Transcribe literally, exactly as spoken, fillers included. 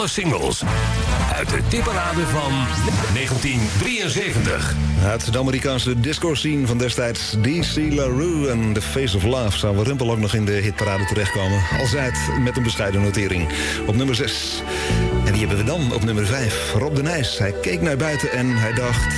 alle singles uit de tipparade van negentien drieënzeventig. Uit de Amerikaanse disco-scene van destijds D C LaRue en The Face of Love zou Warempel ook nog in de hitparade terechtkomen. Al zij het met een bescheiden notering. Op nummer zes. En wie hebben we dan op nummer vijf? Rob de Nijs. Hij keek naar buiten en hij dacht...